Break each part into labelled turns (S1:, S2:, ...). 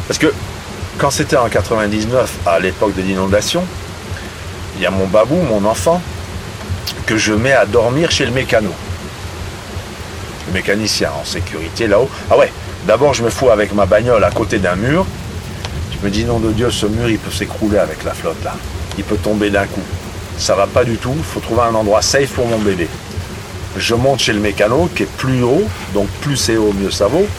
S1: Parce que quand c'était en 99, à l'époque de l'inondation, il y a mon babou, mon enfant, que je mets à dormir chez le mécano. Le mécanicien en sécurité là-haut. Ah ouais, d'abord je me fous avec ma bagnole à côté d'un mur. Je me dis, nom de Dieu, ce mur il peut s'écrouler avec la flotte là. Il peut tomber d'un coup. Ça va pas du tout, il faut trouver un endroit safe pour mon bébé. Je monte chez le mécano qui est plus haut, donc plus c'est haut, mieux ça vaut.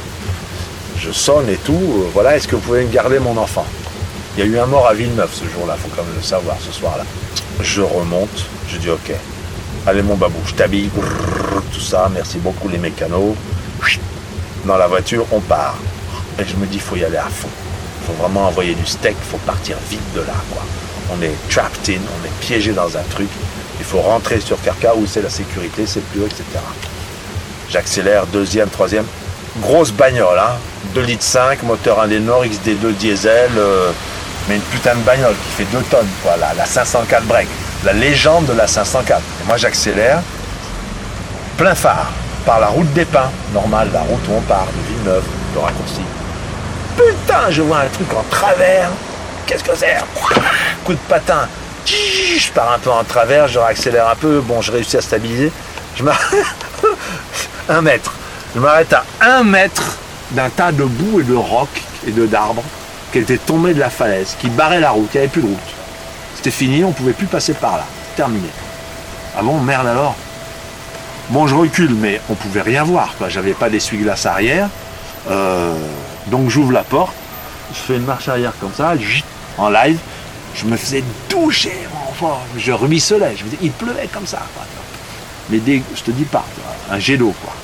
S1: Je sonne et tout, voilà, est-ce que vous pouvez me garder mon enfant? Il y a eu un mort à Villeneuve ce jour-là, il faut quand même le savoir, ce soir-là. Je remonte, je dis ok, allez mon babou, je t'habille, tout ça, merci beaucoup les mécanos. Dans la voiture, on part. Et je me dis, il faut y aller à fond. Il faut vraiment envoyer du steak, il faut partir vite de là, quoi. On est trapped in, on est piégé dans un truc. Il faut rentrer sur Carca où c'est la sécurité, c'est plus haut, etc. J'accélère, deuxième, troisième. Grosse bagnole, hein. 2,5 litres, moteur 1 Nord, XD2 diesel, mais une putain de bagnole qui fait 2 tonnes, quoi, la 504 break. La légende de la 504. Et moi j'accélère, plein phare, par la route des Pins, normale, la route où on part, de Villeneuve, le raccourci. Putain, je vois un truc en travers. Qu'est-ce que c'est? Coup de patin. Je pars un peu en travers, je réaccélère un peu. Bon, je réussis à stabiliser. Je m'arrête 1 mètre. Je m'arrête à 1 mètre d'un tas de boue et de rocs et d'arbres qui étaient tombés de la falaise, qui barraient la route. Il n'y avait plus de route. C'était fini, on ne pouvait plus passer par là. Terminé. Ah bon, merde alors? Bon, je recule, mais on ne pouvait rien voir, quoi. J'avais pas d'essuie-glace arrière. Donc j'ouvre la porte, je fais une marche arrière comme ça, en live, je me faisais doucher, enfin, je ruisselais, il pleuvait comme ça, quoi. Mais je te dis pas, un jet d'eau, quoi.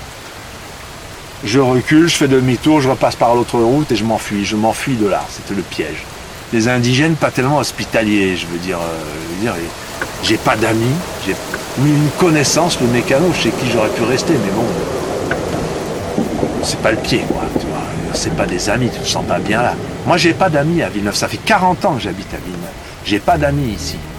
S1: Je recule, je fais demi-tour, je repasse par l'autre route et je m'enfuis de là, c'était le piège. Les indigènes, pas tellement hospitaliers, je veux dire, j'ai pas d'amis, j'ai une connaissance, le mécano, chez qui j'aurais pu rester, mais bon, c'est pas le pied, quoi, tu vois. C'est pas des amis, tu te sens pas bien là. Moi, j'ai pas d'amis à Villeneuve. Ça fait 40 ans que j'habite à Villeneuve. J'ai pas d'amis ici.